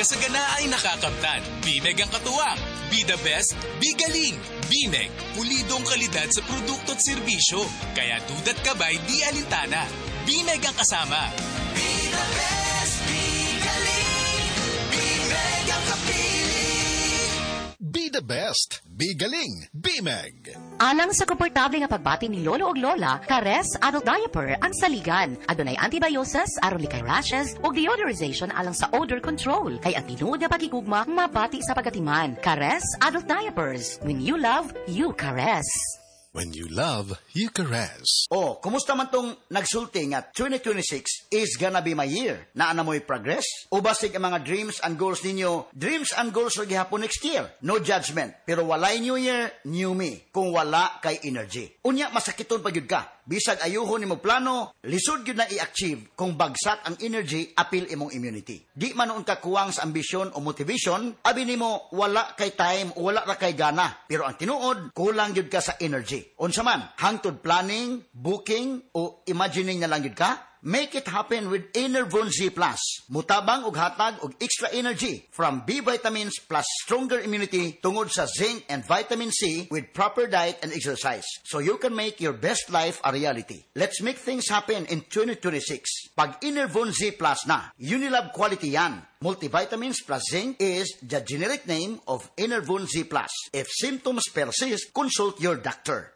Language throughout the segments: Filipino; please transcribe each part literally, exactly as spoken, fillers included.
kasagana ay nakakaptan. Bimeg ang katuwang. Be the best, be galing. Bimeg, pulidong kalidad sa produkto at serbisyo. Kaya dudat kabay di alintana. Bimeg ang kasama. Be the best, be galing. Bimeg ang kapili. Be the best, be galing, Bimeg. Alang sa komportable nga pagbati ni lolo og lola, Kares Adult Diaper ang saligan. Adunay antibiosis, aron likay rashes, ug deodorization alang sa odor control. Kay ang tinuod nga pagigugma, mabati sa pagatiman. Kares Adult Diapers. When you love, you caress. When you love, you caress. Oh, kumusta man tong nagsulti nga twenty twenty-six is gonna be my year? Naa na mo'y progress? O basig ang mga dreams and goals ninyo? Dreams and goals or gihapon next year? No judgment. Pero walay new year, new me. Kung wala kay energy. Unya, masakiton pa gyud ka. Bisag ayuhon nimo plano, lisod gyud na i-achieve kung bagsak ang energy, apil imong immunity. Di man noon ka kuwang sa ambisyon o motivation, abi nimo wala kay time o wala ra kay gana. Pero ang tinuod, kulang gyud ka sa energy. Unsa man, hangtod planning, booking, o imagining na lang yun ka? Make it happen with Enervon Z Plus. Mutabang og hatag og extra energy from B vitamins plus stronger immunity tungod sa zinc and vitamin C with proper diet and exercise. So you can make your best life a reality. Let's make things happen in twenty twenty-six. Pag Enervon Z Plus na, Unilab quality yan. Multivitamins plus zinc is the generic name of Enervon Z Plus. If symptoms persist, consult your doctor.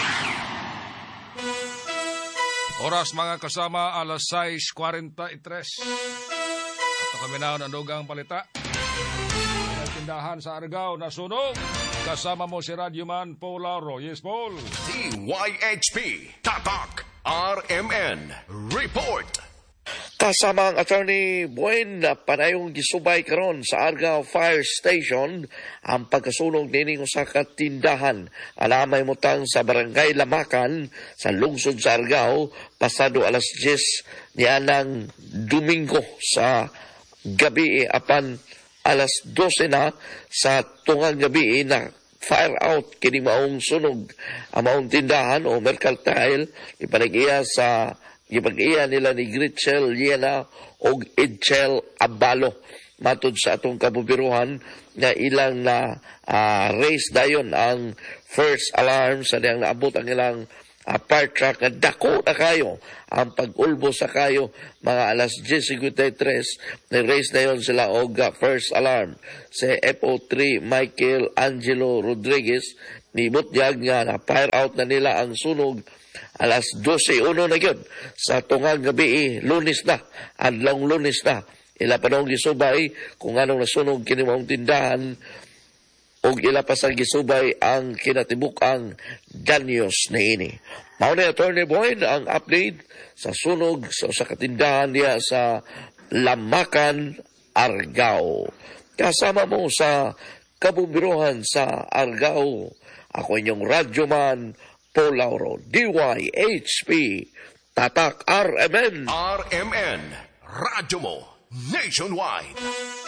Oras mga kasama, alas sais forty-three. At kami na ang dugang balita. Tindahan sa Argao na sunog. Kasama mo si Radyoman Paul Lauro. Yes, Paul. D Y H P Tatak R M N Report. Kasama ang Attorney Buen na panayong gisubay karon sa Argao Fire Station ang pagkasunog nining usa ka tindahan alamay mutang sa Barangay Lamakan sa lungsod sa Argao pasado alas diyes nianang Domingo sa gabi apan alas dose na sa tungang gabi na fire out kini maong sunog ang maong tindahan o mercantile ipanag-iya sa gipag-iya nila ni Gritchel Liena o Edchel Abalo. Matod sa atong kabubiruhan na ilang na uh, race dayon ang first alarm sa diyang naabot ang ilang uh, fire truck na dako na kayo ang pag-ulbo sa kayo mga alas diyes fifty-three na race dayon sila og uh, first alarm sa F O three Michael Angelo Rodriguez ni butyag nga na fire out na nila ang sunog alas dose uno na yun sa tungang gabi, lunes na, adlong lunes na. Ila pa nung gisubay kung anong nasunog kinimong tindahan o ila pa sa gisubay ang kinatibukang danyos na ini. Mauna Attorney Boyd ang update sa sunog sa usa ka tindahan niya sa Lamakan, Argao. Kasama mo sa kabubiruhan sa Argao. Ako inyong radyoman, Paul Lauro, D Y H P, Tatak R M N. R M N, radyo mo, nationwide.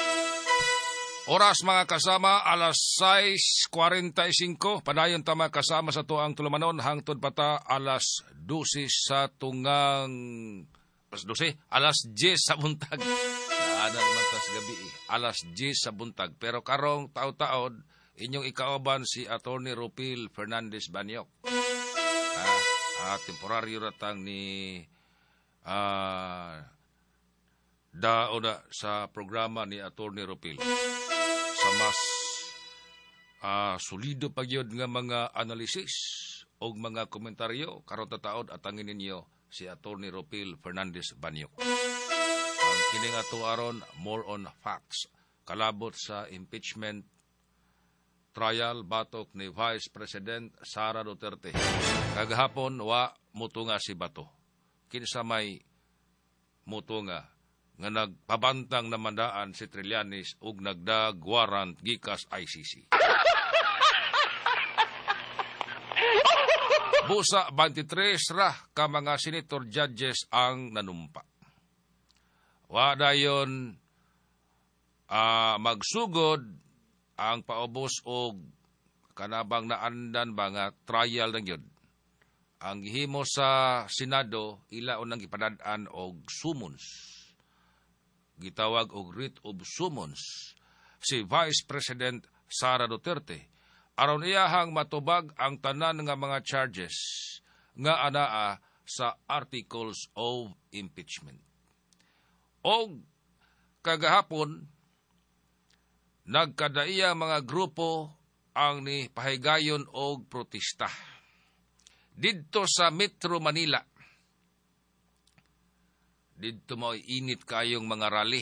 Oras mga kasama, alas sais forty-five. Padayon tama kasama sa tuang tulumanon, hangtod pata alas dose sa tungang... Alas dose? Alas diyes sa buntag. Naana naman tas gabi eh. Alas diyes sa buntag. Pero karong tao-taod, inyong ikauban si Attorney Rupil Fernandez Banyok. Ah, ah, temporaryo ratang ni ah, daoda sa programa ni Attorney Rupil. Sa mas ah, solido pagyod nga mga analisis o mga komentaryo karon tataod atangin ninyo si Attorney Rupil Fernandez Banyok. Ang kining ato aron more on facts kalabot sa impeachment trial batok ni Vice President Sara Duterte. Kagahapon wa mutunga si Bato. Kinsa may mutunga nga nagpabantang na mandaan si Trillanes ug nagdag warrant gikas I C C. Busa twenty-three ra ka mga senator judges ang nanumpa. Wa dayon uh, magsugod ang paubos og kanabang naandan ba nga trial na yun. Ang gihimo sa Senado, ila unang ipadadaan og summons gitawag og writ of summons si Vice President Sara Duterte aron iyahang matubag ang tanan nga mga charges nga anaa sa Articles of Impeachment. Og kagahapon nagkadaiya mga grupo ang ni pahigayon og protesta didto sa Metro Manila. Didto mo init kayong mga rally.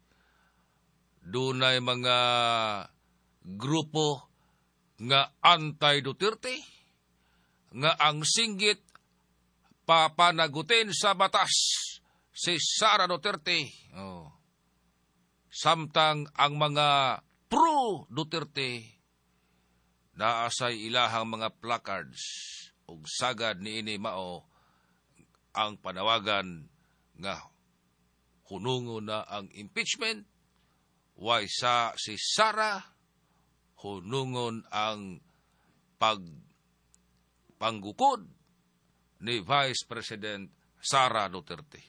Dunay mga grupo nga anti-Duterte, nga ang singgit papanagutin sa batas si Sara Duterte. Oh. Samtang ang mga pro-Duterte naasay ilahang mga placards ug sagad niini mao ang panawagan nga hunungo na ang impeachment, way sa si Sara hunungon ang pag panggukod ni Vice President Sara Duterte.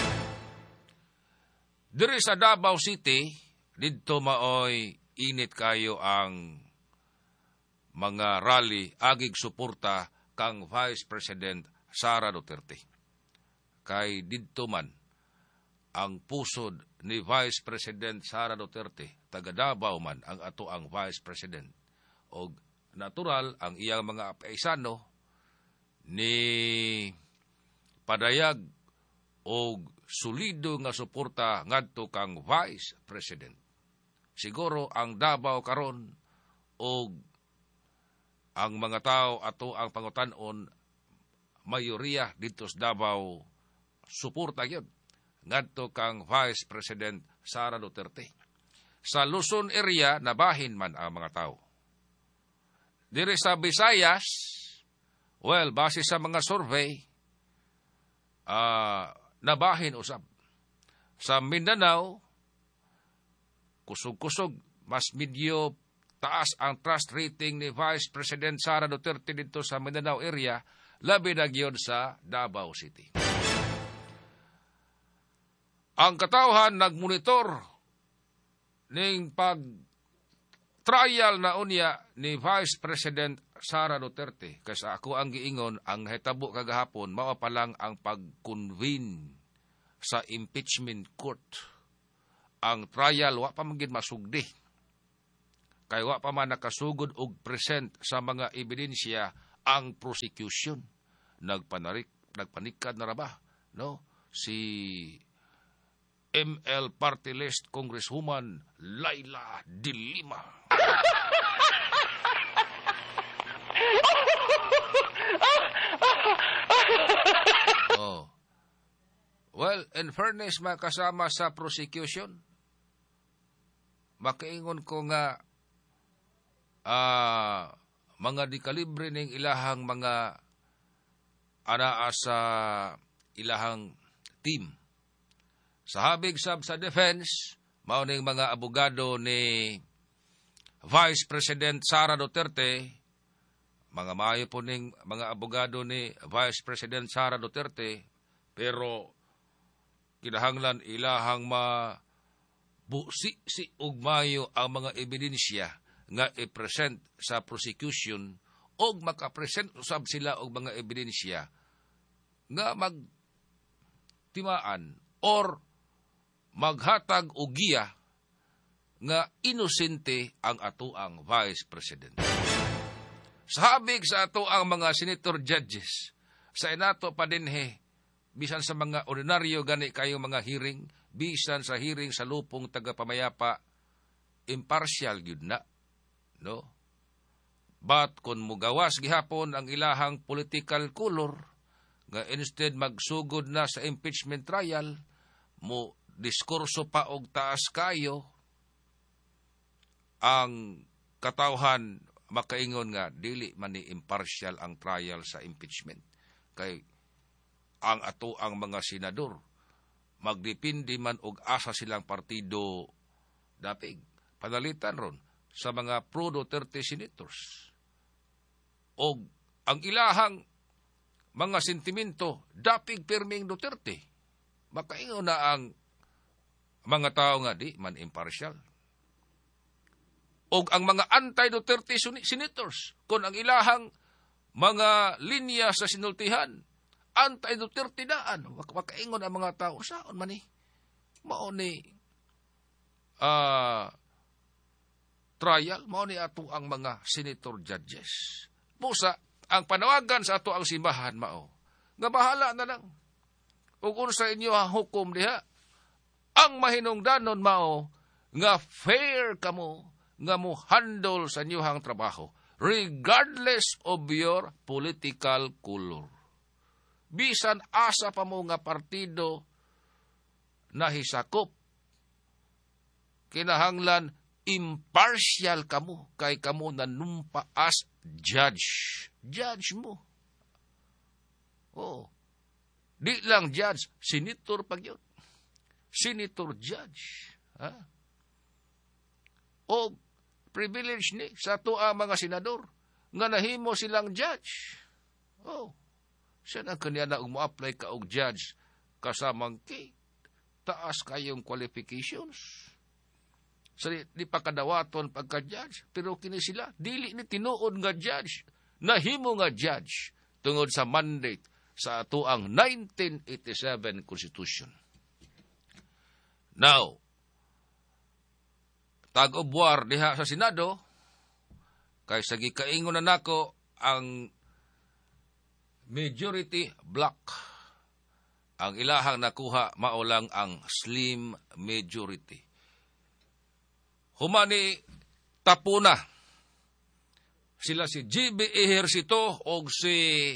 Diri sa Davao City, didto maoy init kayo ang mga rally agig suporta kang Vice President Sara Duterte. Kay didto man ang pusod ni Vice President Sara Duterte, taga Davao man ang ato ang Vice President. O natural ang iyang mga paisano ni padayag o solido nga suporta ngadto kang Vice President. Siguro ang Davao karon o ang mga tao ato ang pangutan-on mayoriya dito sa Davao suporta gyud ngadto kang Vice President Sara Duterte. Sa Luzon area, nabahin man ang mga tao. Diri sa Visayas, well, base sa mga survey, uh, nabahin usab. Sa Mindanao, kusog-kusog, mas medyo taas ang trust rating ni Vice President Sara Duterte dito sa Mindanao area, labi na gyud sa Davao City. Ang katawhan nagmonitor ning pag trial na unya ni Vice President Sara Duterte. Kasi ako ang giingon, ang hitabo kagahapon, mao pa lang ang pag-convene sa impeachment court. Ang trial, wa pa magin masugdi. Kaya wa pa man nakasugod og present sa mga ebidensya ang prosecution. Nagpanarik, nagpanikad na raba, no? Si M L Party List Congresswoman Laila De Lima. Oh. Well, in fairness, makasama sa prosecution, makaingon ko nga uh, mga dikalibre ng ilahang mga anaa sa ilahang team. Sa habig sab sa defense, mao ning mga abogado ni Vice President Sara Duterte, mga maayo po ning mga abogado ni Vice President Sara Duterte, pero kinahanglan ilahang ma busi si ug maayo ang mga ebidensya nga i-present sa prosecution og makapresent usab sila og mga ebidensya nga magtimaan or maghatag og giya nga inosente ang atoang Vice President. Sa habig sa atoang mga senator judges, sa inato pa dinhe, bisan sa mga ordinaryo gani kayong mga hearing, bisan sa hearing sa lupong tagapamayapa, impartial gyud na, no? But kung mugawas gihapon ang ilahang political color, nga instead magsugod na sa impeachment trial, mo diskurso pa og taas kayo, ang katawhan makaingon nga dili man ni impartial ang trial sa impeachment. Kay ang ato ang mga senador magdepende man og asa silang partido dapig. Panalitan ron sa mga pro-Duterte senators. Og ang ilahang mga sentimento dapig pirming Duterte. Makaingon na ang mga tao nga di man impartial. O ang mga anti-Duterte senators, kung ang ilahang mga linya sa sinultihan, anti-Duterte daan, makaingon ang mga tao, saan man eh, mao ni uh, trial, mao ni ato ang mga senator judges. Pusa, ang panawagan sa ato ang simbahan mao, nga bahala na lang. O kung sa inyo ang hukom diha, ang mahinungdanon mao, nga fair kamo, nga mo handle sa inyong trabaho, regardless of your political color. Bisan asa pa mo nga partido na hisakop, kinahanglan impartial kamo, kay kamo nanumpa as judge. Judge mo. Oh. Di lang judge, senator pag yun. Senator judge. Ha? O privilege ni sa tuwa mga senador nga nahimo silang judge. Oh. Siya na kanya na umu-apply ka og judge kasamang kay taas kayong qualifications. So, di pa kadawaton pagka-judge, pero kini sila dili ni tinuod nga judge, nahimo nga judge tungod sa mandate sa atuang nineteen eighty-seven Constitution. Now, tag-obwar diha sa Senado, kay sa gikaingon na nako ang majority block. Ang ilahang nakuha maulang ang slim majority. Humani tapuna sila si G B Ejercito o si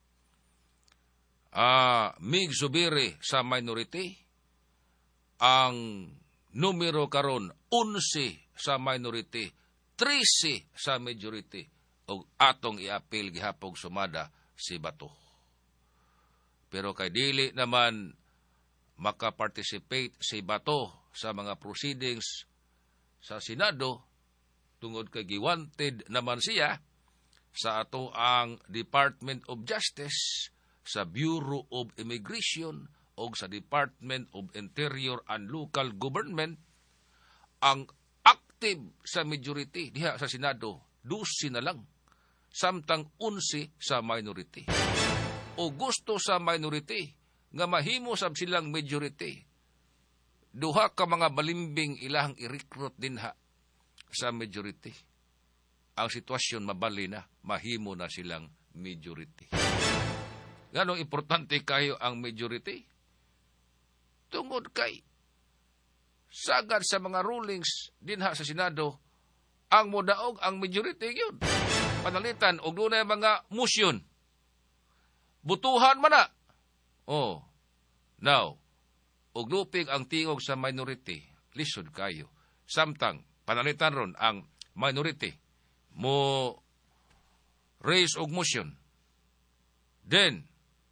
uh, Mig Zubiri sa minority. Ang numero karon eleven sa minority, thirteen sa majority, o atong i-appeal gihapog sumada si Bato. Pero kay dili naman makaparticipate si Bato sa mga proceedings sa Senado, tungod kay giwanted naman siya sa ato ang Department of Justice, sa Bureau of Immigration, o sa Department of Interior and Local Government. Ang active sa majority diha sa Senado, twelve na lang, samtang eleven sa minority. O gusto sa minority nga mahimo sab silang majority, duha ka mga balimbing ilahang i-recruit din ha sa majority. Ang sitwasyon mabali na, mahimo na silang majority. Ganong importante kayo ang majority? Tungod kay sagad sa mga rulings dinha sa Senado, ang modaog ang majority yun. Panalitan og dunay mga motion. Butuhan man na. Oh. Now, og lupig ang tingog sa minority, lisod kayo. Samtang panalitan ron ang minority mo raise og motion. Then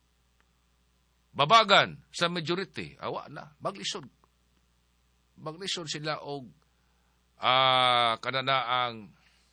babagan sa majority, awa na, maglisod. Maglisod sila og uh, kananaang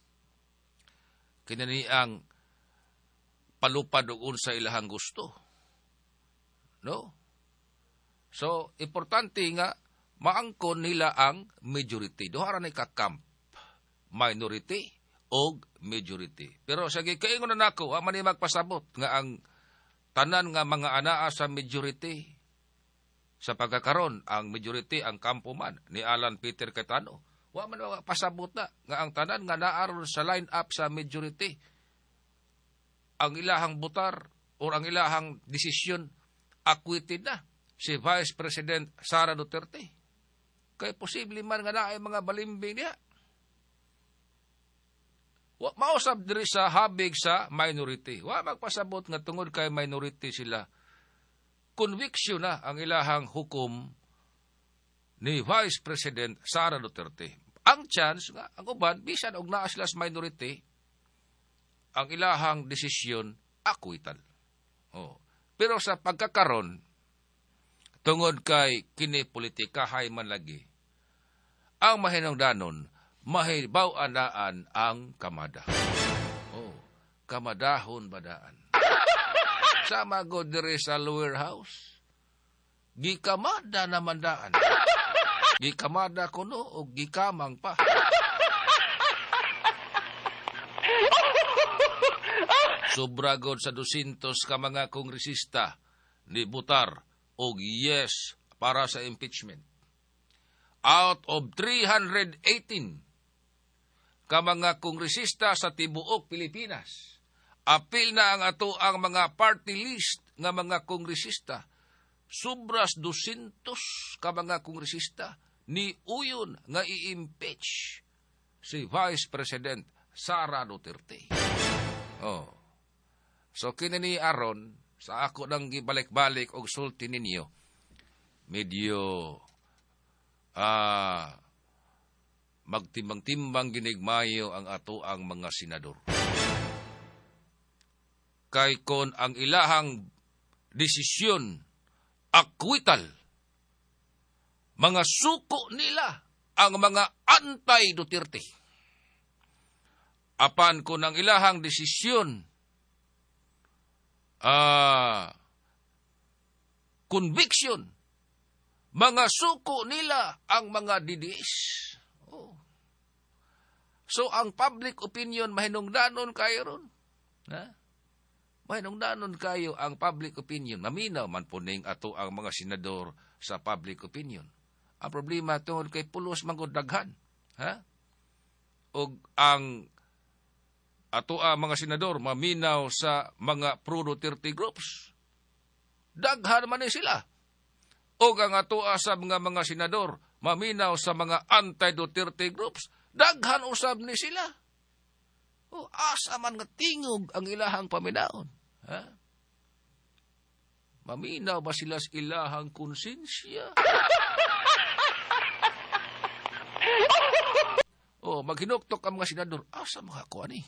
kinaniang palupad og unsa ilahang gusto. No? So, importante nga maangkon nila ang majority. Duha ra ni ka camp, minority og majority. Pero sa gikaingon na nako, wa man ni magpasabot nga ang tanan nga mga anaa sa majority sa pagkakaron, ang majority ang kampo man ni Alan Peter Cayetano. Wa man pasabot na nga ang tanan nga naaron sa line up sa majority, ang ilahang butar o ang ilahang desisyon acquitted na si Vice President Sara Duterte. Kay posible man nga naay mga balimbing niya. Mausap diri sa habig sa minority. Wa magpasabot nga tungod kay minority sila. Conviction na ang ilahang hukom ni Vice President Sara Duterte. Ang chance nga, ang uban, bisan og naa sila sa minority, ang ilahang desisyon, acquittal. Oh. Pero sa pagkakaron, tungod kay kini politikahay man lagi, ang mahinungdanon, mahibaw-anaan ang kamada. Oh, kamadahon badaan. Sama go dire sa lower house, gikamada naman daan. Gikamada ko no, o gikamang pa. Sobra god sa dusintos ka mga kongresista ni butar og yes para sa impeachment. Out of three hundred eighteen ka mga kongresista sa tibuok Pilipinas, apil na ang ato ang mga party list nga mga kongresista. Sobras dusintos ka mga kongresista ni uyon nga i-impeach si Vice President Sara Duterte. Oh. So kinani aron sa ako nang gibalik-balik og sulti ninyo, medyo ah magtimbang-timbang ginigmayo ang ato ang mga senador. Kay kon ang ilahang desisyon akwital, mga suko nila ang mga anti-Duterte. Apan kon ang ilahang desisyon Ah, conviction, mga suko nila ang mga D D S. Oh. So, ang public opinion, mahinungdanon kayo ron. Ha? Mahinungdanon kayo ang public opinion. Maminaw man po ning ato ang mga senador sa public opinion. Ang problema tungod kay pulos mangudaghan. Ha? O ang ato ang mga senador maminaw sa mga pro-Duterte groups. Daghan man ni sila. O ang ato sa mga mga senador maminaw sa mga anti-Duterte groups. Daghan usab ni sila. O asa man nga tingog ang ilahang paminaon. Ha? Maminaw ba sila sa ilahang konsensya? O maghinuktok ang mga senador. Asa mga kuha ni?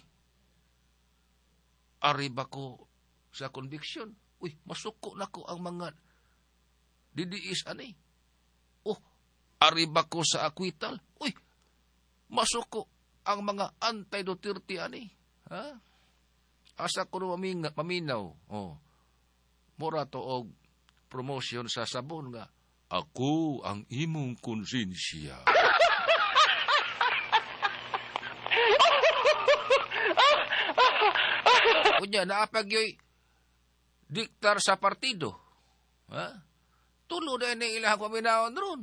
Ari ba ko sa conviction? Uy, masuko na ko ang mga D D S ani. Oh, ari ba ko sa acquittal? Uy, masuko ang mga anti-Duterte ani. Ha? Asa ko na maminaw. Oh, mura to og promotion sa sabon nga. Ako ang imong konsensya. Kunya, naapag yo'y diktar sa partido. Ha? Tulo na yung ilang paminaon ron.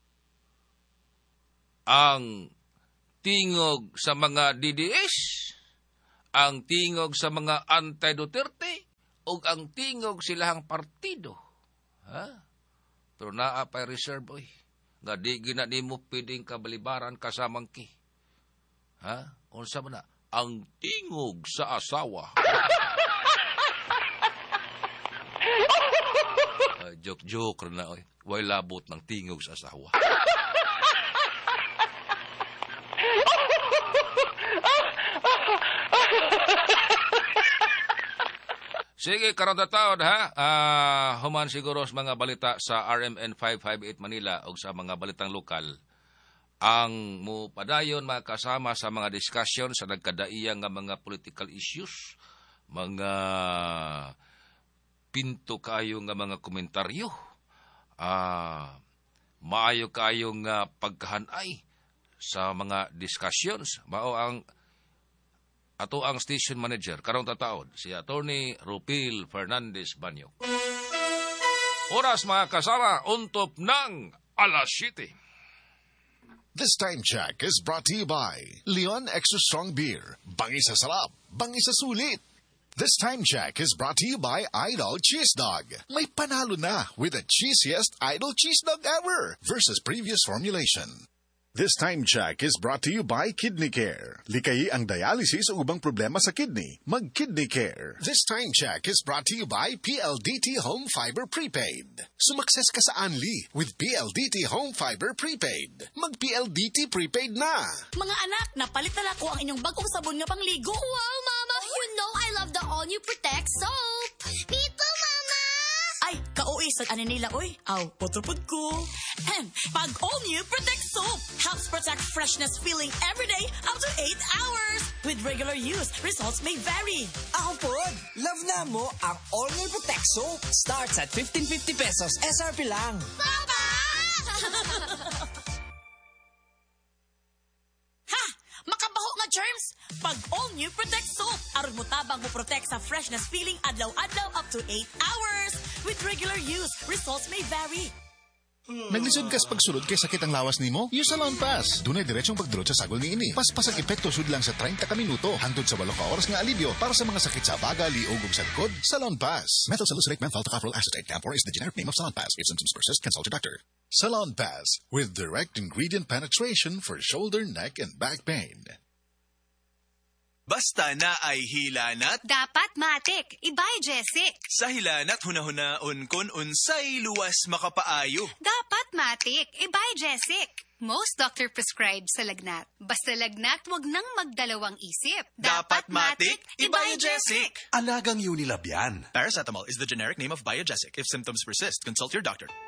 Ang tingog sa mga D D S, ang tingog sa mga anti-Duterte, o ang tingog silahang partido. Ha? Pero naapay reserve, oy. Nga di ginanimo pwedeng kabalibaran kasamang ki. Ha? Unsa mo na? Ang tingog sa asawa. uh, joke-joke na, oy. Way labot ng tingog sa asawa. Sige, karon taon ha. Uh, human siguro sa mga balita sa R M N five fifty-eight Manila o sa mga balitang lokal. Ang mo padayon makasama sa mga discussion sa nagkadaiyang nga mga political issues, mga pinto kayo nga mga komentaryo, ah, maayo kayo nga pagkahanay sa mga discussions. Mao ang ato ang station manager karong tataon, si Attorney Rupil Fernandez Banyok. Oras mga kasama, untop ng alas siyete. This time check is brought to you by Leon Extra Strong Beer. Bangi sa sarap, bangi sa sulit. This time check is brought to you by Idol Cheese Dog. May panalo na with the cheesiest Idol Cheese Dog ever versus previous formulation. This time check is brought to you by Kidney Care. Likayi ang dialysis o ubang problema sa kidney. Mag-Kidney Care. This time check is brought to you by P L D T Home Fiber Prepaid. Sumakses ka sa Anli with P L D T Home Fiber Prepaid. Mag-P L D T Prepaid na. Mga anak, napalitan ako ang inyong bagong sabon nga pangligo. Wow, Mama! You know I love the All New Protect soap. Me too, Mama! Ay, kauwi sa ano nila, oy. Aw, potopod ko. And pag All New Protect soap helps protect freshness feeling every day up to eight hours. With regular use, results may vary. Ako po, love na mo ang All New Protect soap. Starts at fifteen fifty pesos. S R P lang. Papa! germs. Pag All New Protect Soap, aron mo tabang mo protect sa freshness feeling adlaw-adlaw up to eight hours. With regular use, results may vary. Naglisod kas pagsulod kay sakit ang lawas nimo? Use Salon Pass. Dunay diretsong pagdurot sa sagol niini. Paspas ang epekto sud lang sa thirty ka minuto hangtod sa eight ka oras nga alibyo para sa mga sakit sa baga, liog ug sa likod. Salon Pass. Methyl salicylate menthol tocopherol acetate. Campor is the generic name of Salon Pass. If symptoms persist, consult your doctor. Salon Pass with direct ingredient penetration for shoulder, neck, and back pain. Basta na ay hilanat. Dapat matik. Ibay, Jessic. Sa hilanat, hunahunaon kon unsay luwas makapaayo. Dapat matik. Ibay, Jessic. Most doctor prescribed sa lagnat. Basta lagnat, wag nang magdalawang isip. Dapat matik. Ibay, Jessic. Alagang Unilab yan. Paracetamol is the generic name of Biogesic. If symptoms persist, consult your doctor.